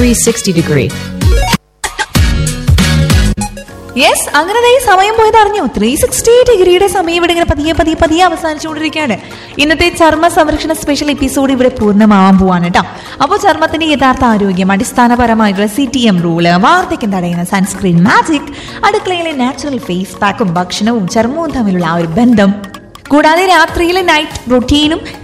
360 degree. Yes, അങ്ങനെ ഈ സമയം പോയത് അറിഞ്ഞോ? 360 ഡിഗ്രിയുടെ സമയം ഇവിടെ ഇങ്ങനെ പതിയെ അവസാനിച്ചുകൊണ്ടിരിക്കുകയാണ്. ഇന്നത്തെ ചർമ്മ സംരക്ഷണ സ്പെഷ്യൽ എപ്പിസോഡ് ഇവിടെ പൂർണ്ണമാവാൻ പോവാണ് കേട്ടോ. അപ്പോൾ ചർമ്മത്തിന്റെ യഥാർത്ഥ ആരോഗ്യം, അടിസ്ഥാനപരമായിട്ടുള്ള CTM റൂള്, വാർദ്ധക്യം തടയുന്ന സൺസ്ക്രീൻ മാജിക്, അടുക്കളയിലെ നാച്ചുറൽ ഫേസ് പാക്കും ഭക്ഷണവും ചർമ്മവും തമ്മിലുള്ള ആ ഒരു ബന്ധം, കൂടാതെ രാത്രിയിലെ നൈറ്റ് റൊട്ടീനും